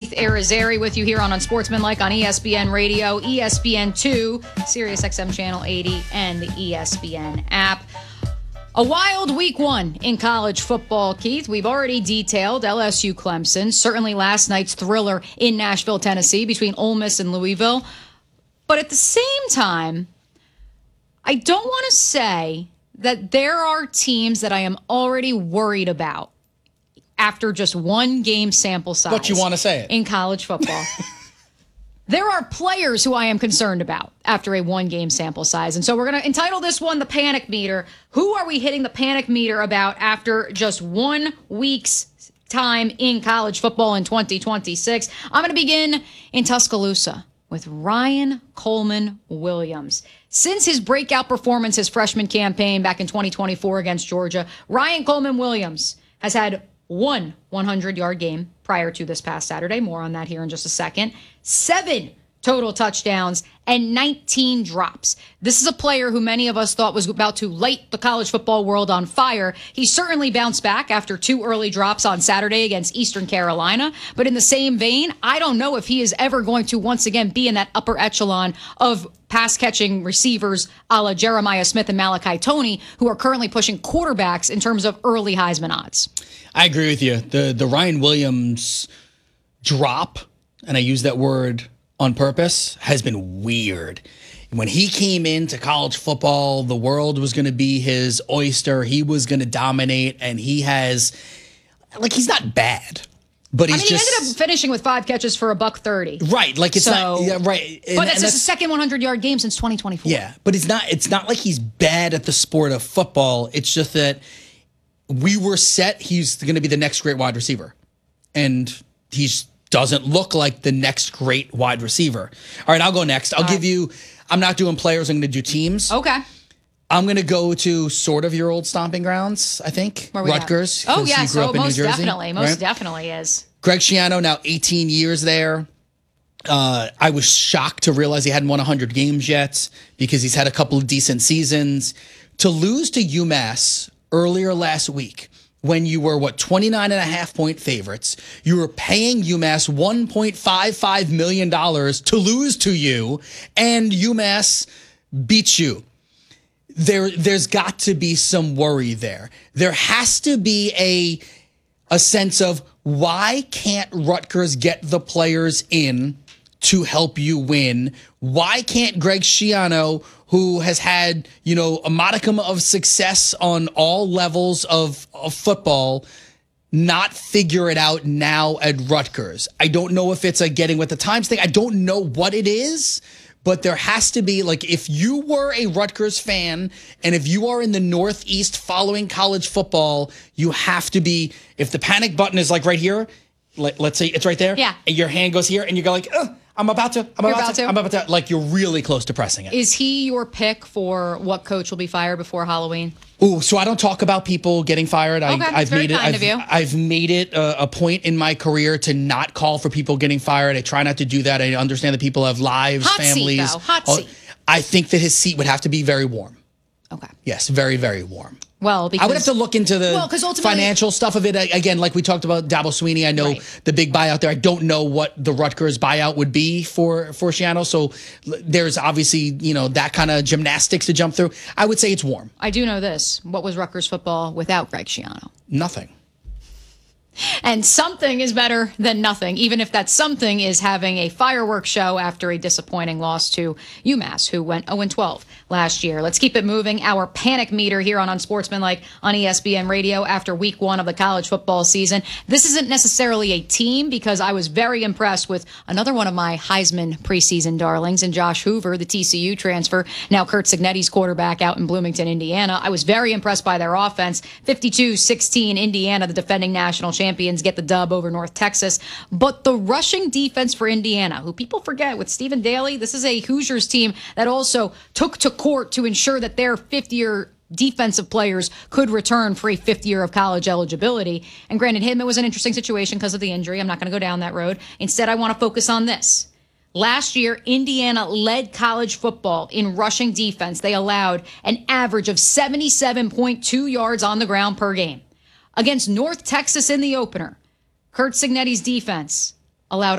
Keith Arizari with you here on Unsportsmanlike on ESPN Radio, ESPN2, Sirius XM Channel 80, and the ESPN app. A wild week one in college football, Keith. We've already detailed LSU Clemson, certainly last night's thriller in Nashville, Tennessee, between Ole Miss and Louisville. But at the same time, I don't want to say that there are teams that I am already worried about after just one game sample size. But you want to say it. In college football. There are players who I am concerned about after a one-game sample size. And so we're going to entitle this one the Panic Meter. Who are we hitting the panic meter about after just 1 week's time in college football in 2026? I'm going to begin in Tuscaloosa with Ryan Coleman Williams. Since his breakout performance his freshman campaign back in 2024 against Georgia, Ryan Coleman Williams has had one 100-yard game prior to this past Saturday. More on that here in just a second. 7 total touchdowns and 19 drops. This is a player who many of us thought was about to light the college football world on fire. He certainly bounced back after 2 early drops on Saturday against Eastern Carolina. But in the same vein, I don't know if he is ever going to once again be in that upper echelon of pass-catching receivers a la Jeremiah Smith and Malachi Toney, who are currently pushing quarterbacks in terms of early Heisman odds. I agree with you. The Ryan Williams drop, and I use that word on purpose, has been weird. When he came into college football, the world was going to be his oyster. He was going to dominate, and he has, he's not bad. But he ended up finishing with 5 catches for $130. Right, it's not right. But that's his second 100-yard game since 2024. Yeah, but it's not like he's bad at the sport of football. It's just that we were set he's going to be the next great wide receiver, and he doesn't look like the next great wide receiver. All right, I'll go next. I'll give you. I'm not doing players. I'm going to do teams. Okay. I'm going to go to sort of your old stomping grounds, I think. Rutgers. Oh, yeah. So most definitely. Most definitely is. Greg Schiano, now 18 years there. I was shocked to realize he hadn't won 100 games yet because he's had a couple of decent seasons. To lose to UMass earlier last week when you were, 29.5-point favorites, you were paying UMass $1.55 million to lose to you, and UMass beats you. There's got to be some worry there. There has to be a sense of, why can't Rutgers get the players in to help you win? Why can't Greg Schiano, who has had, a modicum of success on all levels of football, not figure it out now at Rutgers? I don't know if it's a getting with the times thing. I don't know what it is. But there has to be, if you were a Rutgers fan and if you are in the Northeast following college football, you have to be, if the panic button is right here, let's say it's right there. Yeah. And your hand goes here and you go I'm about to, you're really close to pressing it. Is he your pick for what coach will be fired before Halloween? Ooh, so I don't talk about people getting fired. Okay, I've made it a point in my career to not call for people getting fired. I try not to do that. I understand that people have lives, families. Hot seat. I think that his seat would have to be very warm. Okay. Yes, very, very warm. Well, because I would have to look into the financial stuff of it. Again, like we talked about Dabo Swinney, I know the big buyout there. I don't know what the Rutgers buyout would be for Schiano. So there's obviously, that kind of gymnastics to jump through. I would say it's warm. I do know this. What was Rutgers football without Greg Schiano? Nothing. And something is better than nothing, even if that something is having a fireworks show after a disappointing loss to UMass, who went 0-12 last year. Let's keep it moving. Our panic meter here on Unsportsmanlike on ESPN Radio after week one of the college football season. This isn't necessarily a team because I was very impressed with another one of my Heisman preseason darlings in Josh Hoover, the TCU transfer, now Curt Cignetti's quarterback out in Bloomington, Indiana. I was very impressed by their offense. 52-16 Indiana, the defending national champions, get the dub over North Texas. But the rushing defense for Indiana, who people forget with Stephen Daly, this is a Hoosiers team that also took to court to ensure that their fifth-year defensive players could return for a fifth year of college eligibility. And granted, him, it was an interesting situation because of the injury. I'm not going to go down that road. Instead, I want to focus on this. Last year, Indiana led college football in rushing defense. They allowed an average of 77.2 yards on the ground per game. Against North Texas in the opener, Curt Cignetti's defense allowed